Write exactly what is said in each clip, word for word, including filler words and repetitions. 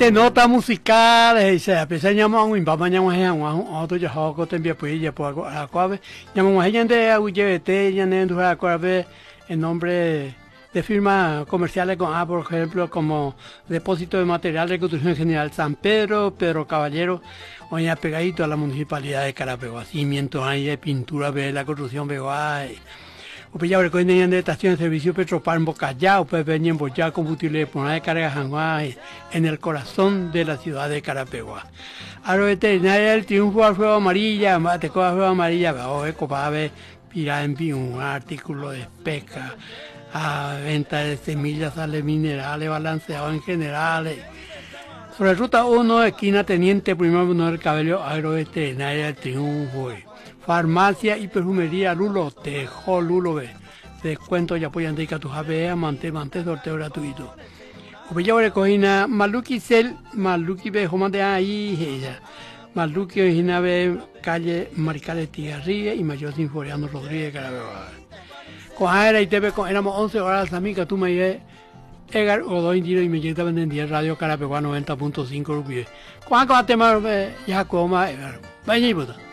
de nota musical, dice, a pesar llamo a un impama llamo a un otro ya hago también pues ya por a cuave, llamo a gente a uyete, ya no a cuave en nombre de firmas comerciales con ah, por ejemplo, como Depósito de Material de Construcción General San Pedro, Pedro Caballero, hoy ya pegadito a la Municipalidad de Carapeguá, cimientos ahí de pintura, ve la construcción Peguá. O pues ya recogen de estación de servicio Petropar en Bocallao, pues venían ya combustible de poner de carga Janguá en el corazón de la ciudad de Carapeguá. Ahora veterinaria el triunfo al fuego amarilla, mate con fuego amarilla, oye, copave, pira en un artículo de pesca, a venta de semillas, sales minerales, balanceado en general. Sobre ruta uno, esquina Teniente Primero del Cabello, agroveterinaria el triunfo. Farmacia y perfumería Lulo, Tejo Lulo ve. Descuento y apoyan de Catujabea, mante, mante, sorteo gratuito. Opilla Orecojina, Maluki Cel, Maluki ve, Jomate ahí, ella. Maluki Origina ve, calle Maricales Tigarría y Mayor Sinforiano Rodríguez Carabeguá. Cojera y T V, éramos once horas, amiga, tú me llegué. Egar Godoy Tiro y me llega en diez Radio Carapeguá noventa punto cinco rupias. ¿Cuánto va a temar ya coma? Vaya y puta.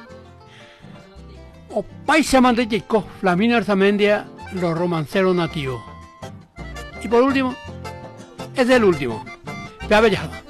O paisa mantechico, Flamina Arzamendia, los romanceros nativos. Y por último, es el último. Ya bellado.